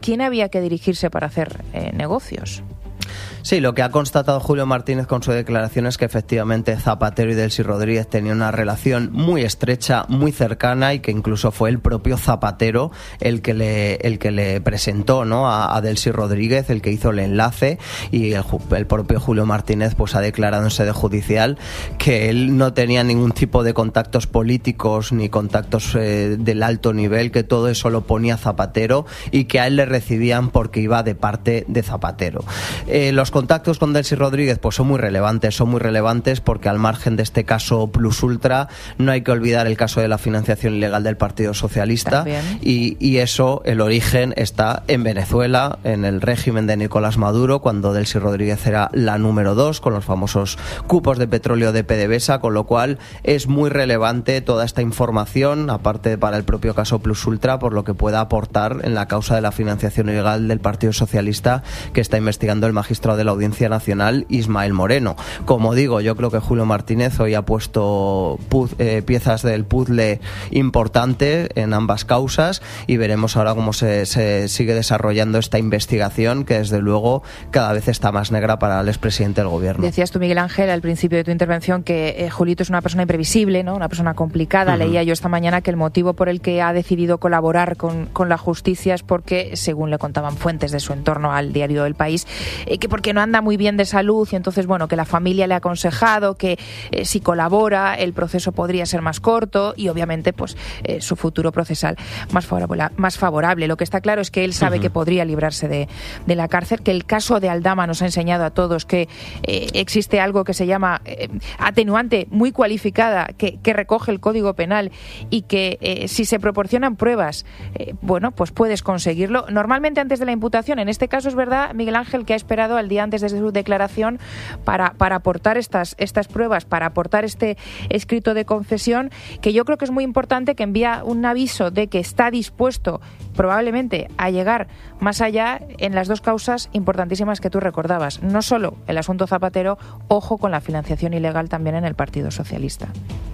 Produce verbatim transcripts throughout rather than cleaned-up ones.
quién había que dirigirse para hacer eh, negocios. Sí, lo que ha constatado Julio Martínez con su declaración es que efectivamente Zapatero y Delcy Rodríguez tenían una relación muy estrecha, muy cercana, y que incluso fue el propio Zapatero el que le, el que le presentó, ¿no?, a, a Delcy Rodríguez, el que hizo el enlace, y el, el propio Julio Martínez pues ha declarado en sede judicial que él no tenía ningún tipo de contactos políticos ni contactos eh, del alto nivel, que todo eso lo ponía Zapatero y que a él le recibían porque iba de parte de Zapatero. Eh, los contactos con Delcy Rodríguez pues son muy relevantes, son muy relevantes porque al margen de este caso Plus Ultra no hay que olvidar el caso de la financiación ilegal del Partido Socialista y, y eso, el origen está en Venezuela, en el régimen de Nicolás Maduro, cuando Delcy Rodríguez era la número dos con los famosos cupos de petróleo de PDVSA, con lo cual es muy relevante toda esta información, aparte para el propio caso Plus Ultra, por lo que pueda aportar en la causa de la financiación ilegal del Partido Socialista que está investigando el magistrado de la Audiencia Nacional, Ismael Moreno. Como digo, yo creo que Julio Martínez hoy ha puesto puz, eh, piezas del puzzle importante en ambas causas y veremos ahora cómo se, se sigue desarrollando esta investigación, que desde luego cada vez está más negra para el expresidente del gobierno. Decías tú, Miguel Ángel, al principio de tu intervención que eh, Julito es una persona imprevisible, ¿no?, una persona complicada. Uh-huh. Leía yo esta mañana que el motivo por el que ha decidido colaborar con, con la justicia es porque, según le contaban fuentes de su entorno al diario El País, eh, que porque no anda muy bien de salud y entonces, bueno, que la familia le ha aconsejado que eh, si colabora el proceso podría ser más corto y obviamente pues eh, su futuro procesal más favorable, más favorable. Lo que está claro es que él sabe uh-huh. que podría librarse de, de la cárcel, que el caso de Aldama nos ha enseñado a todos que eh, existe algo que se llama eh, atenuante muy cualificada que, que recoge el Código Penal y que eh, si se proporcionan pruebas, eh, bueno, pues puedes conseguirlo. Normalmente antes de la imputación, en este caso es verdad, Miguel Ángel, que ha esperado al día antes de su declaración para, para aportar estas, estas pruebas, para aportar este escrito de confesión, que yo creo que es muy importante, que envía un aviso de que está dispuesto probablemente a llegar más allá en las dos causas importantísimas que tú recordabas. No solo el asunto Zapatero, ojo con la financiación ilegal también en el Partido Socialista.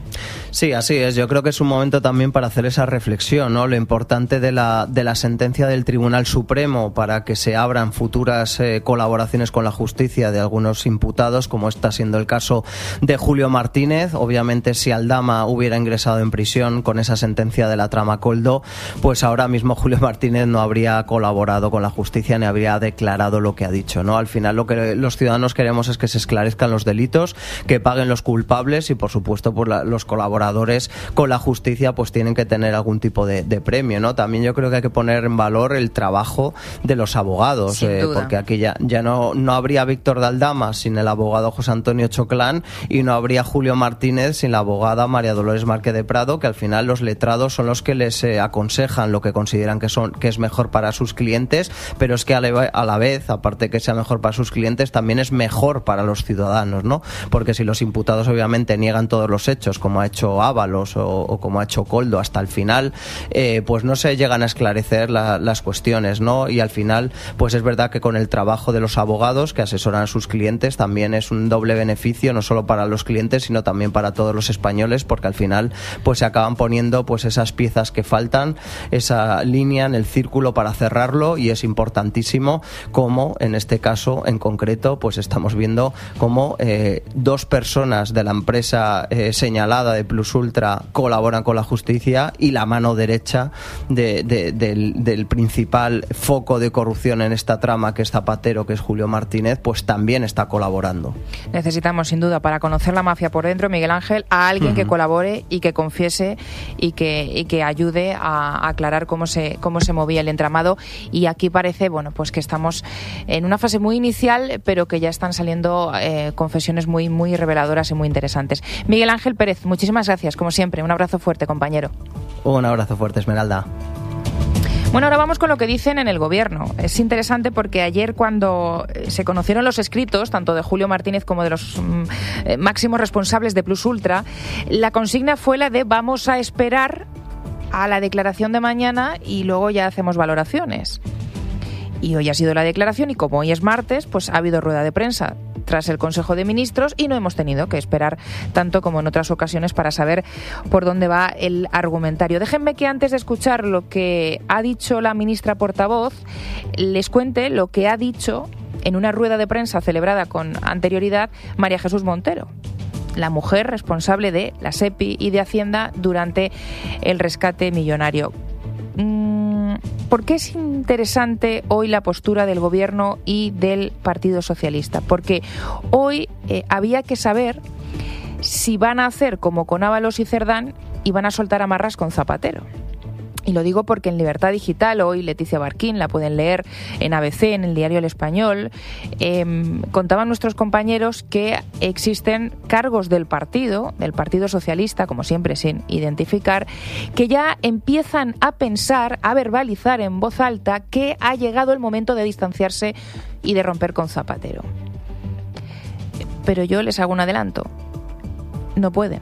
Sí, así es. Yo creo que es un momento también para hacer esa reflexión, ¿no? Lo importante de la, de la sentencia del Tribunal Supremo para que se abran futuras eh, colaboraciones con la justicia de algunos imputados, como está siendo el caso de Julio Martínez. Obviamente, si Aldama hubiera ingresado en prisión con esa sentencia de la trama Koldo, pues ahora mismo Julio Martínez no habría colaborado con la justicia ni habría declarado lo que ha dicho, ¿no? Al final, lo que los ciudadanos queremos es que se esclarezcan los delitos, que paguen los culpables y, por supuesto, por la, los colaboradores con la justicia pues tienen que tener algún tipo de, de premio, ¿no? También yo creo que hay que poner en valor el trabajo de los abogados, eh, porque aquí ya, ya no, no habría Víctor de Aldama sin el abogado José Antonio Choclán y no habría Julio Martínez sin la abogada María Dolores Márquez de Prado, que al final los letrados son los que les eh, aconsejan lo que consideran que, son, que es mejor para sus clientes, pero es que a la, a la vez, aparte que sea mejor para sus clientes, también es mejor para los ciudadanos, ¿no? Porque si los imputados obviamente niegan todos los hechos, como ha hecho Ábalos o, o como ha hecho Koldo hasta el final, eh, pues no se llegan a esclarecer la, las cuestiones, ¿no? Y al final, pues es verdad que con el trabajo de los abogados que asesoran a sus clientes también es un doble beneficio, no solo para los clientes, sino también para todos los españoles, porque al final pues se acaban poniendo pues esas piezas que faltan, esa línea en el círculo para cerrarlo, y es importantísimo como en este caso en concreto pues estamos viendo como eh, dos personas de la empresa eh, señalada de Plus Ultra colaboran con la justicia y la mano derecha de, de, del, del principal foco de corrupción en esta trama, que es Zapatero, que es Julio Martínez, pues también está colaborando. Necesitamos sin duda, para conocer la mafia por dentro, Miguel Ángel, a alguien uh-huh. que colabore y que confiese y que, y que ayude a, a aclarar cómo se, cómo se movía el entramado, y aquí parece, bueno, pues que estamos en una fase muy inicial, pero que ya están saliendo eh, confesiones muy, muy reveladoras y muy interesantes. Miguel Ángel Pérez, muchísimas gracias, como siempre. Un abrazo fuerte, compañero. Un abrazo fuerte, Esmeralda. Bueno, ahora vamos con lo que dicen en el gobierno. Es interesante porque ayer, cuando se conocieron los escritos, tanto de Julio Martínez como de los mm, máximos responsables de Plus Ultra, la consigna fue la de vamos a esperar a la declaración de mañana y luego ya hacemos valoraciones. Y hoy ha sido la declaración y como hoy es martes, pues ha habido rueda de prensa. tras el Consejo de Ministros y no hemos tenido que esperar tanto como en otras ocasiones para saber por dónde va el argumentario. Déjenme que antes de escuchar lo que ha dicho la ministra portavoz, les cuente lo que ha dicho en una rueda de prensa celebrada con anterioridad María Jesús Montero, la mujer responsable de la SEPI y de Hacienda durante el rescate millonario. ¿Por qué es interesante hoy la postura del Gobierno y del Partido Socialista? Porque hoy eh, había que saber si van a hacer como con Ábalos y Cerdán y van a soltar amarras con Zapatero. Y lo digo porque en Libertad Digital, hoy Leticia Barquín, la pueden leer en A B C, en el diario El Español, eh, contaban nuestros compañeros que existen cargos del partido, del Partido Socialista, como siempre sin identificar, que ya empiezan a pensar, a verbalizar en voz alta que ha llegado el momento de distanciarse y de romper con Zapatero. Pero yo les hago un adelanto. No pueden.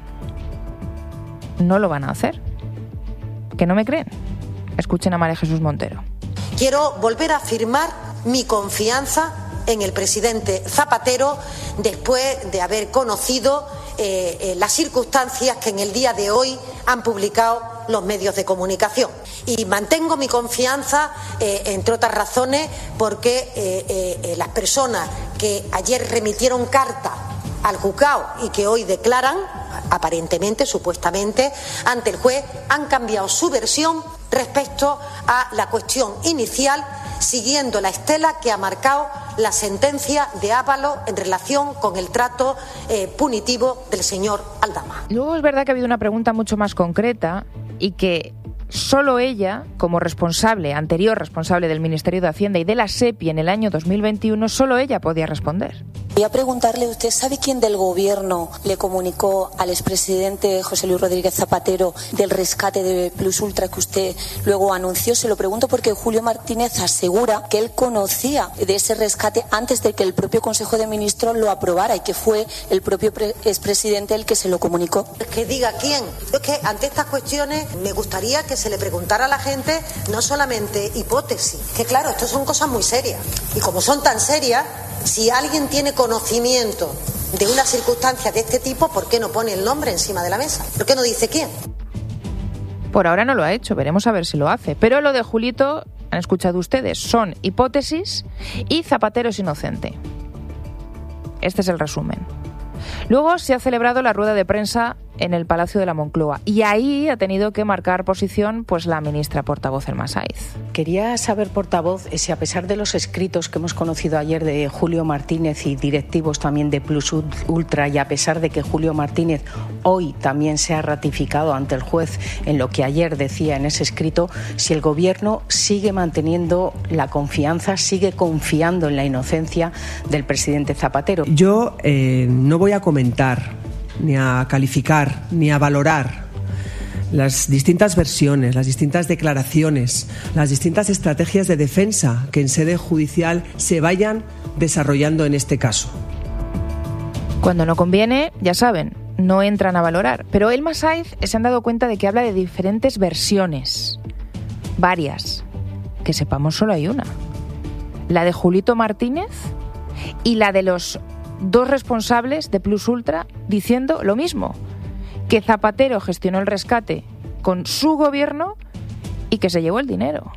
No lo van a hacer. ¿Que no me creen? Escuchen a María Jesús Montero. Quiero volver a afirmar mi confianza en el presidente Zapatero después de haber conocido eh, eh, las circunstancias que en el día de hoy han publicado los medios de comunicación. Y mantengo mi confianza, eh, entre otras razones, porque eh, eh, las personas que ayer remitieron carta al juzgado y que hoy declaran, aparentemente, supuestamente, ante el juez, han cambiado su versión respecto a la cuestión inicial, siguiendo la estela que ha marcado la sentencia de Ábalos en relación con el trato eh, punitivo del señor Aldama. Luego es verdad que ha habido una pregunta mucho más concreta y que solo ella, como responsable, anterior responsable del Ministerio de Hacienda y de la SEPI en el año dos mil veintiuno, solo ella podía responder. Voy a preguntarle, ¿usted sabe quién del Gobierno le comunicó al expresidente José Luis Rodríguez Zapatero del rescate de Plus Ultra que usted luego anunció? Se lo pregunto porque Julio Martínez asegura que él conocía de ese rescate antes de que el propio Consejo de Ministros lo aprobara y que fue el propio expresidente el que se lo comunicó. Que diga quién. Es que ante estas cuestiones me gustaría que se le preguntara a la gente no solamente hipótesis, que claro, esto son cosas muy serias. Y como son tan serias, si alguien tiene conocimiento de una circunstancia de este tipo, ¿por qué no pone el nombre encima de la mesa? ¿Por qué no dice quién? Por ahora no lo ha hecho, veremos a ver si lo hace. Pero lo de Julito, han escuchado ustedes, son hipótesis y Zapatero es inocente. Este es el resumen. Luego se ha celebrado la rueda de prensa en el Palacio de la Moncloa y ahí ha tenido que marcar posición pues la ministra portavoz Elma Sáiz. Quería saber, portavoz, si a pesar de los escritos que hemos conocido ayer de Julio Martínez y directivos también de Plus Ultra, y a pesar de que Julio Martínez hoy también se ha ratificado ante el juez en lo que ayer decía en ese escrito, si el Gobierno sigue manteniendo la confianza, sigue confiando en la inocencia del presidente Zapatero. Yo eh, no voy a comentar ni a calificar, ni a valorar las distintas versiones, las distintas declaraciones, las distintas estrategias de defensa que en sede judicial se vayan desarrollando en este caso. Cuando no conviene, ya saben, no entran a valorar. Pero Elma Sáiz se han dado cuenta de que habla de diferentes versiones, varias. Que sepamos, solo hay una. La de Julito Martínez y la de los dos responsables de Plus Ultra diciendo lo mismo, que Zapatero gestionó el rescate con su gobierno y que se llevó el dinero.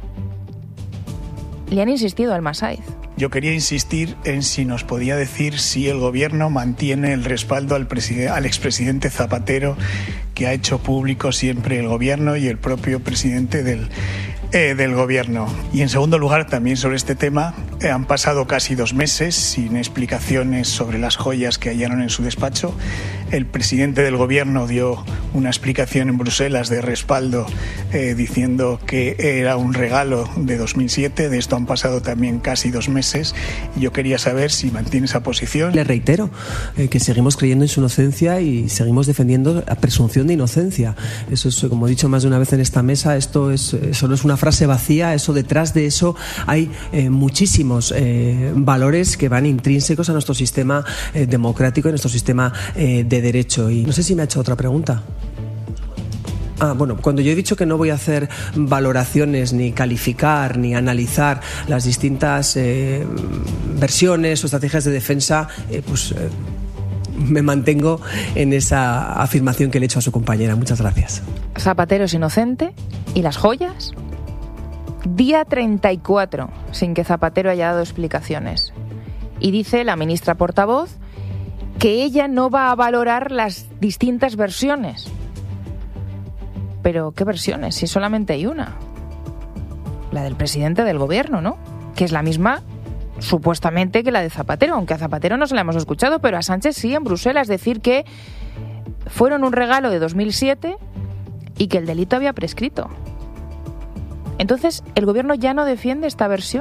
Le han insistido a Elma Sáiz. Yo quería insistir en si nos podía decir si el gobierno mantiene el respaldo al, preside- al expresidente Zapatero, que ha hecho público siempre el gobierno y el propio presidente del Eh, del gobierno. Y en segundo lugar, también sobre este tema, eh, han pasado casi dos meses sin explicaciones sobre las joyas que hallaron en su despacho. El presidente del gobierno dio una explicación en Bruselas de respaldo eh, diciendo que era un regalo de dos mil siete. De esto han pasado también casi dos meses y yo quería saber si mantiene esa posición. Le reitero eh, que seguimos creyendo en su inocencia y seguimos defendiendo la presunción de inocencia. Eso es, como he dicho más de una vez en esta mesa, esto es, eso no es una frase vacía, eso detrás de eso hay eh, muchísimos eh, valores que van intrínsecos a nuestro sistema eh, democrático y a nuestro sistema eh, de derecho. Y no sé si me ha hecho otra pregunta. Ah, bueno, cuando yo he dicho que no voy a hacer valoraciones, ni calificar, ni analizar las distintas eh, versiones o estrategias de defensa, eh, pues eh, me mantengo en esa afirmación que le he hecho a su compañera. Muchas gracias. Zapatero es inocente y las joyas. Día treinta y cuatro sin que Zapatero haya dado explicaciones. Y dice la ministra portavoz que ella no va a valorar las distintas versiones. Pero, ¿qué versiones? Si solamente hay una. La del presidente del gobierno, ¿no? Que es la misma, supuestamente, que la de Zapatero. Aunque a Zapatero no se la hemos escuchado, pero a Sánchez sí, en Bruselas, decir que fueron un regalo de dos mil siete y que el delito había prescrito. Entonces, ¿el gobierno ya no defiende esta versión?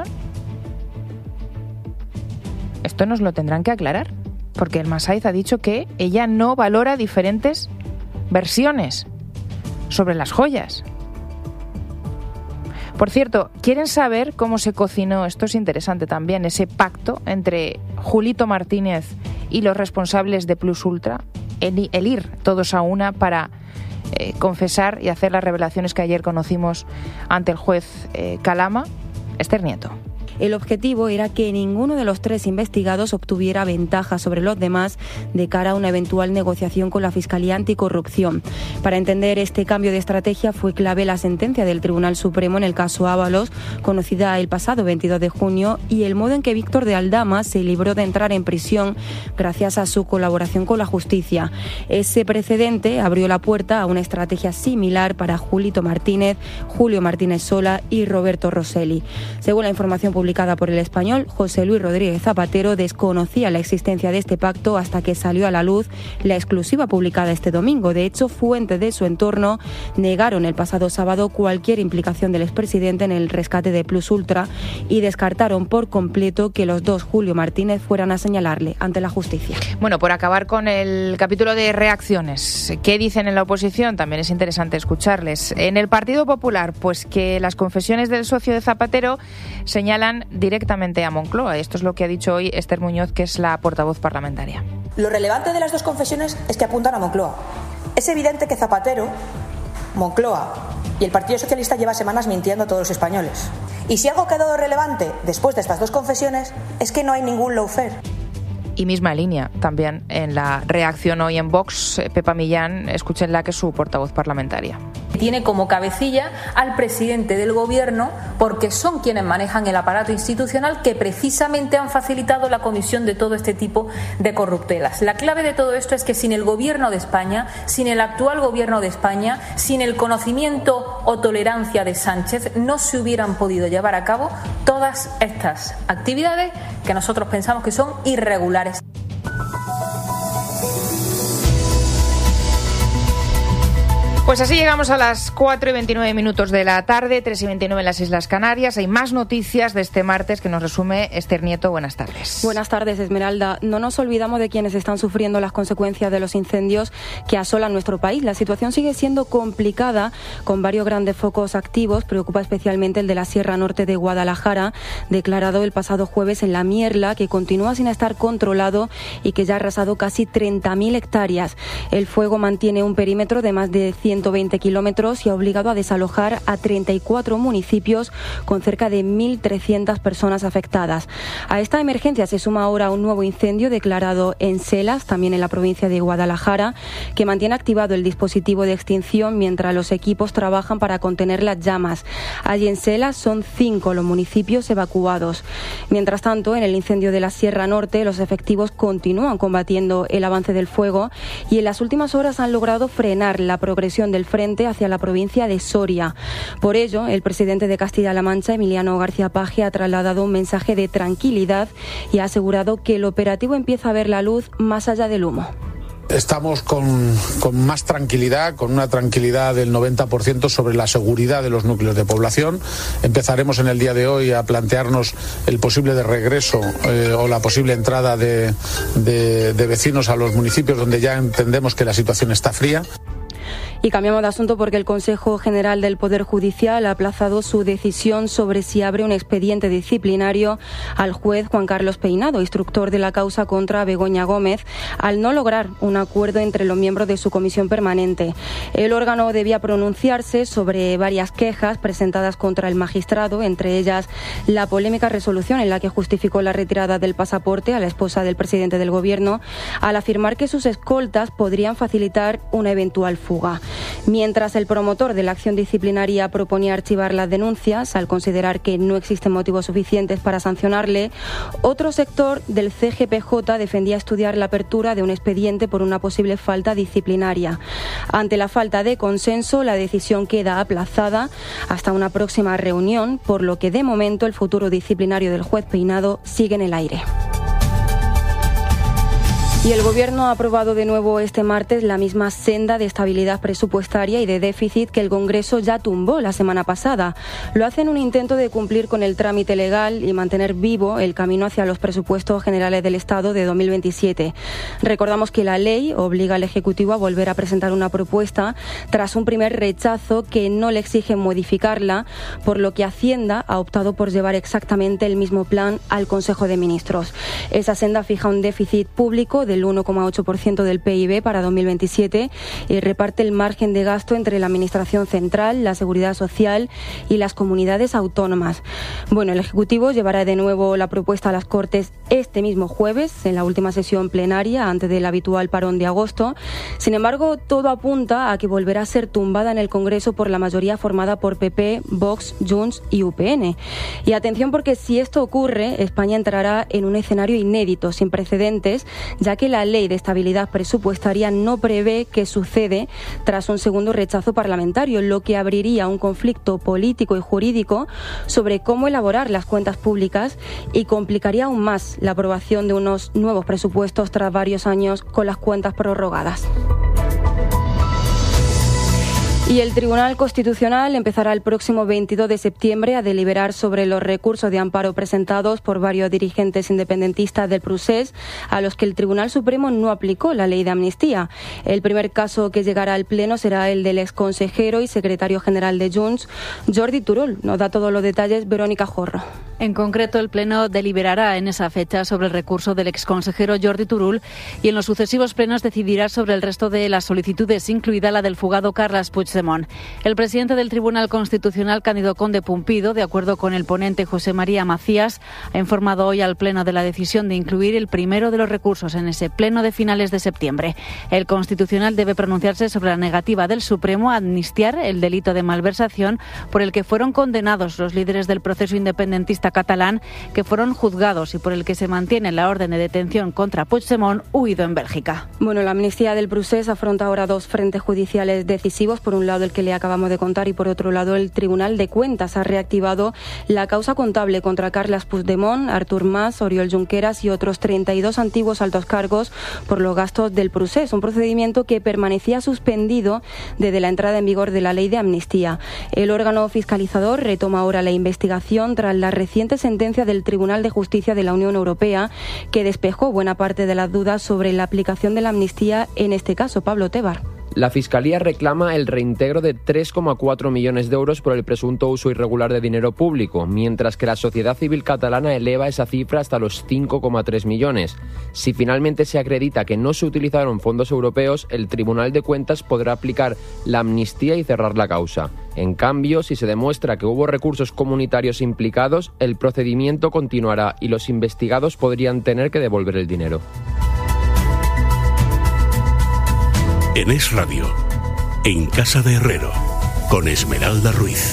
Esto nos lo tendrán que aclarar, porque el Masaiz ha dicho que ella no valora diferentes versiones sobre las joyas. Por cierto, ¿quieren saber cómo se cocinó? Esto es interesante también, ese pacto entre Julito Martínez y los responsables de Plus Ultra, el, el ir todos a una para eh, confesar y hacer las revelaciones que ayer conocimos ante el juez eh, Calama. Esther Nieto. El objetivo era que ninguno de los tres investigados obtuviera ventaja sobre los demás de cara a una eventual negociación con la Fiscalía Anticorrupción. Para entender este cambio de estrategia fue clave la sentencia del Tribunal Supremo en el caso Ábalos, conocida el pasado veintidós de junio, y el modo en que Víctor de Aldama se libró de entrar en prisión gracias a su colaboración con la justicia. Ese precedente abrió la puerta a una estrategia similar para Julito Martínez, Julio Martínez Sola y Roberto Rosselli. Según la información publicada publicada por El Español, José Luis Rodríguez Zapatero desconocía la existencia de este pacto hasta que salió a la luz la exclusiva publicada este domingo. De hecho, fuentes de su entorno negaron el pasado sábado cualquier implicación del expresidente en el rescate de Plus Ultra y descartaron por completo que los dos Julio Martínez fueran a señalarle ante la justicia. Bueno, por acabar con el capítulo de reacciones, ¿qué dicen en la oposición? También es interesante escucharles. En el Partido Popular, pues que las confesiones del socio de Zapatero señalan directamente a Moncloa. Esto es lo que ha dicho hoy Esther Muñoz, que es la portavoz parlamentaria. Lo relevante de las dos confesiones es que apuntan a Moncloa. Es evidente que Zapatero, Moncloa y el Partido Socialista lleva semanas mintiendo a todos los españoles. Y si algo ha quedado relevante después de estas dos confesiones es que no hay ningún lawfare. Y misma línea también en la reacción hoy en Vox, Pepa Millán, escúchenla, que es su portavoz parlamentaria. Tiene como cabecilla al presidente del gobierno porque son quienes manejan el aparato institucional que precisamente han facilitado la comisión de todo este tipo de corruptelas. La clave de todo esto es que sin el gobierno de España, sin el actual gobierno de España, sin el conocimiento o tolerancia de Sánchez, no se hubieran podido llevar a cabo todas estas actividades que nosotros pensamos que son irregulares. Pues así llegamos a las cuatro y veintinueve minutos de la tarde, tres y veintinueve en las Islas Canarias. Hay más noticias de este martes que nos resume Esther Nieto. Buenas tardes. Buenas tardes, Esmeralda. No nos olvidamos de quienes están sufriendo las consecuencias de los incendios que asolan nuestro país. La situación sigue siendo complicada, con varios grandes focos activos. Preocupa especialmente el de la Sierra Norte de Guadalajara, declarado el pasado jueves en La Mierla, que continúa sin estar controlado y que ya ha arrasado casi treinta mil hectáreas. El fuego mantiene un perímetro de más de ciento veinte kilómetros y ha obligado a desalojar a treinta y cuatro municipios con cerca de mil trescientas personas afectadas. A esta emergencia se suma ahora un nuevo incendio declarado en Selas, también en la provincia de Guadalajara, que mantiene activado el dispositivo de extinción mientras los equipos trabajan para contener las llamas. Allí en Selas son cinco los municipios evacuados. Mientras tanto, en el incendio de la Sierra Norte, los efectivos continúan combatiendo el avance del fuego y en las últimas horas han logrado frenar la progresión del frente hacia la provincia de Soria. Por ello, el presidente de Castilla-La Mancha, Emiliano García Paje, ha trasladado un mensaje de tranquilidad y ha asegurado que el operativo empieza a ver la luz más allá del humo. Estamos con, con más tranquilidad, con una tranquilidad del noventa por ciento sobre la seguridad de los núcleos de población. Empezaremos en el día de hoy a plantearnos el posible de regreso eh, o la posible entrada de, de, de vecinos a los municipios donde ya entendemos que la situación está fría. Y cambiamos de asunto porque el Consejo General del Poder Judicial ha aplazado su decisión sobre si abre un expediente disciplinario al juez Juan Carlos Peinado, instructor de la causa contra Begoña Gómez, al no lograr un acuerdo entre los miembros de su comisión permanente. El órgano debía pronunciarse sobre varias quejas presentadas contra el magistrado, entre ellas la polémica resolución en la que justificó la retirada del pasaporte a la esposa del presidente del Gobierno, al afirmar que sus escoltas podrían facilitar una eventual fuga. Mientras el promotor de la acción disciplinaria proponía archivar las denuncias al considerar que no existen motivos suficientes para sancionarle, otro sector del C G P J defendía estudiar la apertura de un expediente por una posible falta disciplinaria. Ante la falta de consenso, la decisión queda aplazada hasta una próxima reunión, por lo que de momento el futuro disciplinario del juez Peinado sigue en el aire. Y el Gobierno ha aprobado de nuevo este martes la misma senda de estabilidad presupuestaria y de déficit que el Congreso ya tumbó la semana pasada. Lo hace en un intento de cumplir con el trámite legal y mantener vivo el camino hacia los presupuestos generales del Estado de dos mil veintisiete. Recordamos que la ley obliga al Ejecutivo a volver a presentar una propuesta tras un primer rechazo que no le exige modificarla, por lo que Hacienda ha optado por llevar exactamente el mismo plan al Consejo de Ministros. Esa senda fija un déficit público del uno coma ocho por ciento del P I B para dos mil veintisiete y reparte el margen de gasto entre la Administración Central, la Seguridad Social y las comunidades autónomas. Bueno, el Ejecutivo llevará de nuevo la propuesta a las Cortes este mismo jueves, en la última sesión plenaria, antes del habitual parón de agosto. Sin embargo, todo apunta a que volverá a ser tumbada en el Congreso por la mayoría formada por P P, Vox, Junts y U P N. Y atención, porque si esto ocurre, España entrará en un escenario inédito, sin precedentes, ya que la Ley de Estabilidad Presupuestaria no prevé qué sucede tras un segundo rechazo parlamentario, lo que abriría un conflicto político y jurídico sobre cómo elaborar las cuentas públicas y complicaría aún más la aprobación de unos nuevos presupuestos tras varios años con las cuentas prorrogadas. Y el Tribunal Constitucional empezará el próximo veintidós de septiembre a deliberar sobre los recursos de amparo presentados por varios dirigentes independentistas del Procés, a los que el Tribunal Supremo no aplicó la ley de amnistía. El primer caso que llegará al Pleno será el del exconsejero y secretario general de Junts, Jordi Turull. Nos da todos los detalles Verónica Jorro. En concreto, el Pleno deliberará en esa fecha sobre el recurso del exconsejero Jordi Turull y en los sucesivos plenos decidirá sobre el resto de las solicitudes, incluida la del fugado Carles Puigdemont. El presidente del Tribunal Constitucional, Cándido Conde Pumpido, de acuerdo con el ponente José María Macías, ha informado hoy al Pleno de la decisión de incluir el primero de los recursos en ese Pleno de finales de septiembre. El Constitucional debe pronunciarse sobre la negativa del Supremo a amnistiar el delito de malversación por el que fueron condenados los líderes del proceso independentista catalán, que fueron juzgados y por el que se mantiene la orden de detención contra Puigdemont, huido en Bélgica. Bueno, la amnistía del Procés afronta ahora dos frentes judiciales decisivos. Por un lado, el que le acabamos de contar, y por otro lado, el Tribunal de Cuentas ha reactivado la causa contable contra Carles Puigdemont, Artur Mas, Oriol Junqueras y otros treinta y dos antiguos altos cargos por los gastos del Procés, un procedimiento que permanecía suspendido desde la entrada en vigor de la ley de amnistía. El órgano fiscalizador retoma ahora la investigación tras la reciente sentencia del Tribunal de Justicia de la Unión Europea, que despejó buena parte de las dudas sobre la aplicación de la amnistía en este caso. Pablo Tebar. La Fiscalía reclama el reintegro de tres coma cuatro millones de euros por el presunto uso irregular de dinero público, mientras que la sociedad civil catalana eleva esa cifra hasta los cinco coma tres millones. Si finalmente se acredita que no se utilizaron fondos europeos, el Tribunal de Cuentas podrá aplicar la amnistía y cerrar la causa. En cambio, si se demuestra que hubo recursos comunitarios implicados, el procedimiento continuará y los investigados podrían tener que devolver el dinero. En Es Radio, en Casa de Herrero, con Esmeralda Ruiz.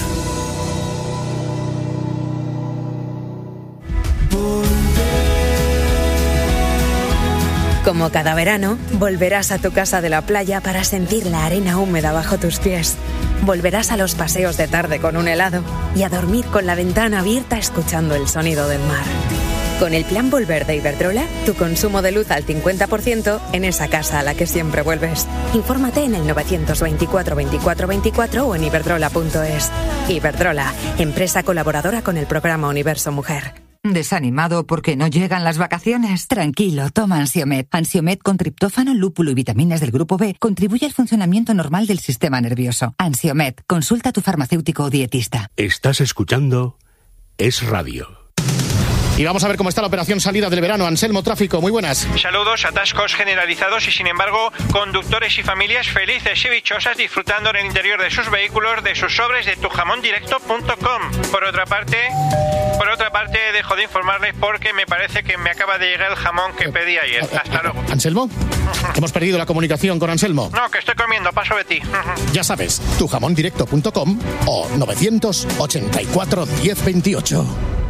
Como cada verano, volverás a tu casa de la playa para sentir la arena húmeda bajo tus pies. Volverás a los paseos de tarde con un helado y a dormir con la ventana abierta escuchando el sonido del mar. Con el plan Volver de Iberdrola, tu consumo de luz al cincuenta por ciento en esa casa a la que siempre vuelves. Infórmate en el novecientos veinticuatro veinticuatro veinticuatro o en iberdrola punto es. Iberdrola, empresa colaboradora con el programa Universo Mujer. ¿Desanimado porque no llegan las vacaciones? Tranquilo, toma Ansiomed. Ansiomed con triptófano, lúpulo y vitaminas del grupo B contribuye al funcionamiento normal del sistema nervioso. Ansiomed, consulta a tu farmacéutico o dietista. Estás escuchando Es Radio. Y vamos a ver cómo está la operación salida del verano. Anselmo, tráfico, muy buenas. Saludos, atascos generalizados y sin embargo conductores y familias felices y dichosas disfrutando en el interior de sus vehículos de sus sobres de tu jamón directo punto com. Por otra parte, por otra parte dejo de informarles porque me parece que me acaba de llegar el jamón que pedí ayer. Hasta luego. ¿Anselmo? Hemos perdido la comunicación con Anselmo. No, que estoy comiendo, paso de ti. Ya sabes, tu jamón directo punto com o novecientos ochenta y cuatro diez veintiocho.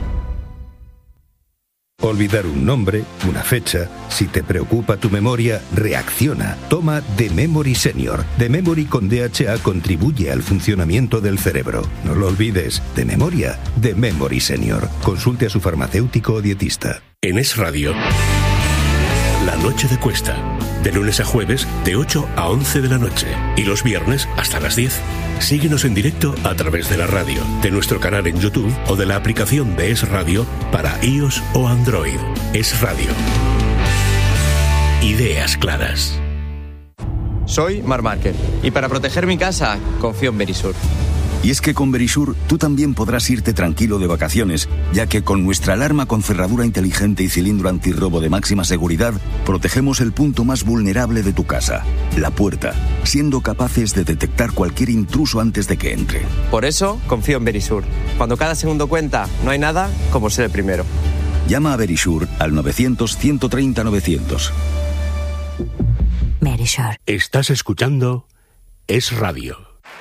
Olvidar un nombre, una fecha. Si te preocupa tu memoria, reacciona. Toma The Memory Senior. The Memory con D H A contribuye al funcionamiento del cerebro. No lo olvides. De memoria, The Memory Senior. Consulte a su farmacéutico o dietista. En Es Radio, La Noche de Cuesta. De lunes a jueves, de ocho a once de la noche. Y los viernes hasta las diez. Síguenos en directo a través de la radio, de nuestro canal en YouTube o de la aplicación de Es Radio para iOS o Android. Es Radio. Ideas claras. Soy Marc Márquez y para proteger mi casa confío en Verisur. Y es que con Verisur tú también podrás irte tranquilo de vacaciones, ya que con nuestra alarma con cerradura inteligente y cilindro antirrobo de máxima seguridad, protegemos el punto más vulnerable de tu casa, la puerta, siendo capaces de detectar cualquier intruso antes de que entre. Por eso confío en Verisur. Cuando cada segundo cuenta, no hay nada como ser el primero. Llama a Verisur al novecientos, ciento treinta, novecientos. Verisur. Estás escuchando Es Radio.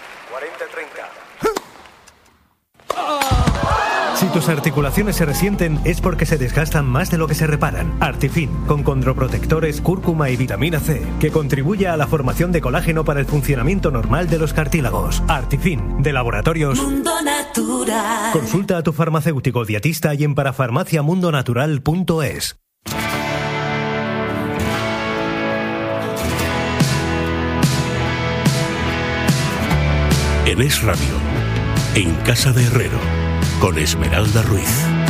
Si tus articulaciones se resienten es porque se desgastan más de lo que se reparan. Artifin, con condroprotectores, cúrcuma y vitamina C, que contribuye a la formación de colágeno para el funcionamiento normal de los cartílagos. Artifin, de Laboratorios Mundo Natural. Consulta a tu farmacéutico dietista y en parafarmacia mundo natural punto es. En Es Radio, En Casa de Herrero, con Esmeralda Ruiz.